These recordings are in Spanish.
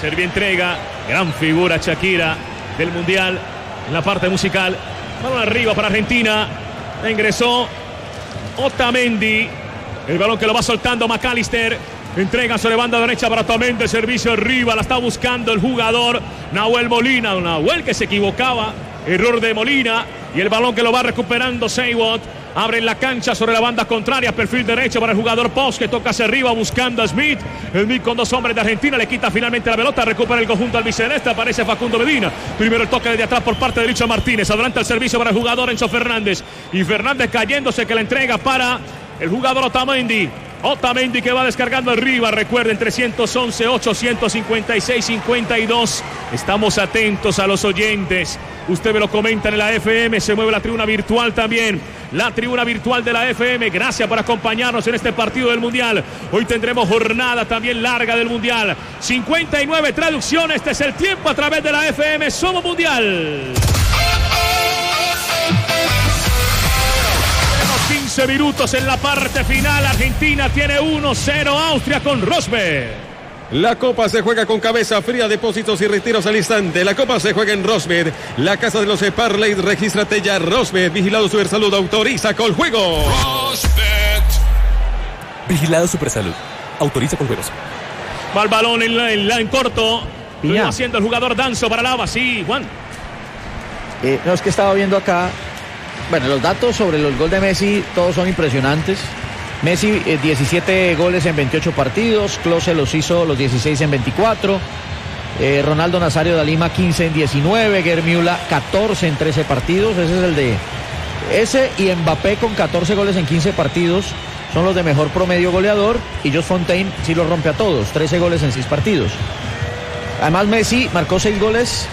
Servientrega, gran figura Shakira del Mundial en la parte musical. Balón arriba para Argentina. Ingresó Otamendi. El balón que lo va soltando McAllister. Entrega sobre banda derecha para Otamendi. Servicio arriba. La está buscando el jugador Nahuel Molina. Nahuel que se equivocaba. Error de Molina. Y el balón que lo va recuperando Seiwot. Abre en la cancha sobre la banda contraria. Perfil derecho para el jugador Post, que toca hacia arriba buscando a Smith. Smith con dos hombres de Argentina. Le quita finalmente la pelota. Recupera el conjunto albiceleste. Aparece Facundo Medina. Primero el toque desde atrás por parte de Licho Martínez. Adelanta el servicio para el jugador Enzo Fernández. Y Fernández cayéndose, que la entrega para el jugador Otamendi. Otamendi que va descargando arriba. Recuerden, 311-856-52. Estamos atentos a los oyentes. Usted me lo comenta en la FM. Se mueve la tribuna virtual también. La tribuna virtual de la FM. Gracias por acompañarnos en este partido del Mundial. Hoy tendremos jornada también larga del Mundial. 59 traducciones. Este es el tiempo a través de la FM. Somos Mundial. 15 minutos en la parte final. Argentina tiene 1-0 Austria con Rosberg. La Copa se juega con cabeza fría, depósitos y retiros al instante. La Copa se juega en Rosberg, la casa de los parlays. Regístrate ya, Rosberg. Vigilado Supersalud, autoriza con juego. Rosberg. Vigilado Supersalud, autoriza con juegos. Va el balón en corto. Lo va haciendo el jugador Danzo para Lava. Sí, Juan. No, es que estaba viendo acá. Bueno, los datos sobre el gol de Messi, todos son impresionantes. Messi, 17 goles en 28 partidos. Klose los hizo los 16 en 24. Ronaldo Nazario da Lima, 15 en 19. Gerd Müller, 14 en 13 partidos. Ese es el de... Ese y Mbappé con 14 goles en 15 partidos. Son los de mejor promedio goleador. Y Jos Fontaine sí los rompe a todos. 13 goles en 6 partidos. Además, Messi marcó 6 goles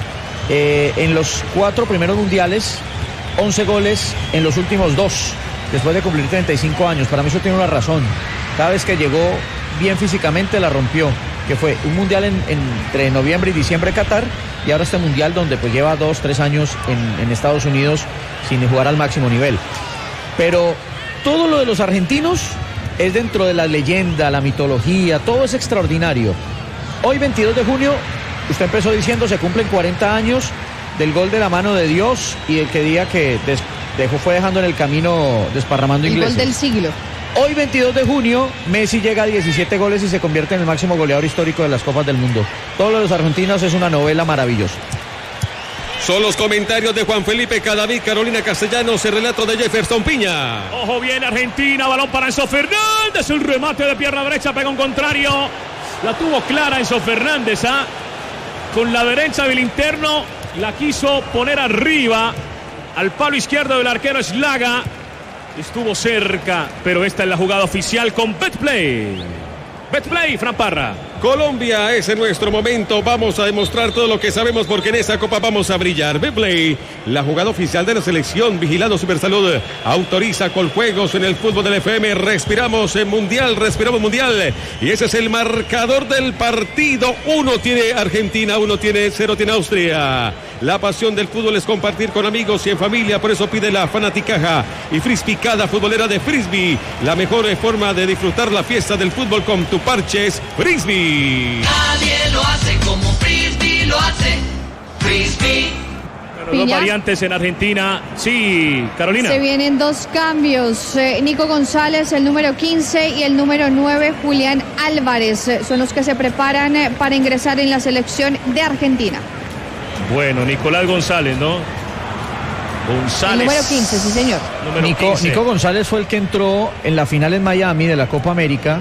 en los 4 primeros mundiales. 11 goles en los últimos 2. Después de cumplir 35 años. Para mí eso tiene una razón. Cada vez que llegó bien físicamente la rompió. Que fue un mundial entre noviembre y diciembre Qatar. Y ahora este mundial donde pues lleva 2-3 años en Estados Unidos sin jugar al máximo nivel. Pero todo lo de los argentinos es dentro de la leyenda, la mitología. Todo es extraordinario. Hoy 22 de junio, usted empezó diciendo, se cumplen 40 años del gol de la mano de Dios. Y el que diga que fue dejando en el camino desparramando ingleses. El gol del siglo. Hoy 22 de junio, Messi llega a 17 goles y se convierte en el máximo goleador histórico de las Copas del Mundo. Todo lo de los argentinos es una novela maravillosa. Son los comentarios de Juan Felipe Cadavid, Carolina Castellanos, el relato de Jefferson Piña. Ojo bien Argentina, balón para Enzo Fernández, un remate de pierna derecha, pega un contrario. La tuvo clara Enzo Fernández, con la derecha del interno, la quiso poner arriba. Al palo izquierdo del arquero Slaga. Estuvo cerca, pero esta es la jugada oficial con Betplay. Betplay, Fran Parra. Colombia, ese es nuestro momento. Vamos a demostrar todo lo que sabemos porque en esa copa vamos a brillar. Betplay, la jugada oficial de la selección. Vigilado Supersalud, autoriza con juegos en el fútbol del FM. Respiramos en Mundial, respiramos Mundial. Y ese es el marcador del partido. 1 tiene Argentina, 0 tiene Austria. La pasión del fútbol es compartir con amigos y en familia. Por eso pide la Fanaticaja y Frisbicada futbolera de Frisbee. La mejor forma de disfrutar la fiesta del fútbol con tu parches Frisbee. Nadie lo hace como Frisbee lo hace. Frisbee. Dos variantes en Argentina. Sí, Carolina. Se vienen 2 cambios. Nico González, el número 15, y el número 9, Julián Álvarez. Son los que se preparan para ingresar en la selección de Argentina. Bueno, Nicolás González, ¿no? González. El número 15, sí señor. Nico González fue el que entró en la final en Miami de la Copa América.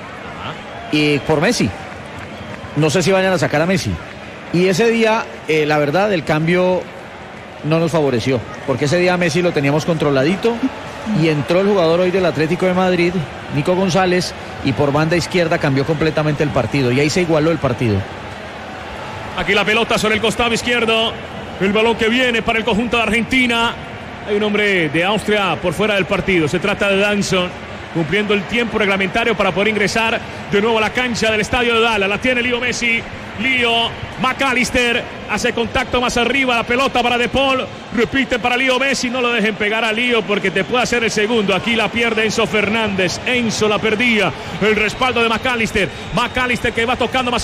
Y por Messi. No sé si vayan a sacar a Messi. Y ese día, la verdad, el cambio no nos favoreció. Porque ese día a Messi lo teníamos controladito. Y entró el jugador hoy del Atlético de Madrid, Nico González, y por banda izquierda cambió completamente el partido. Y ahí se igualó el partido. Aquí la pelota sobre el costado izquierdo. El balón que viene para el conjunto de Argentina. Hay un hombre de Austria por fuera del partido. Se trata de Danson, cumpliendo el tiempo reglamentario para poder ingresar de nuevo a la cancha del estadio de Dallas. La tiene Leo Messi. Leo McAllister hace contacto más arriba. La pelota para De Paul. Repite para Leo Messi. No lo dejen pegar a Leo porque te puede hacer el segundo. Aquí la pierde Enzo Fernández. Enzo la perdía. El respaldo de McAllister. McAllister que va tocando más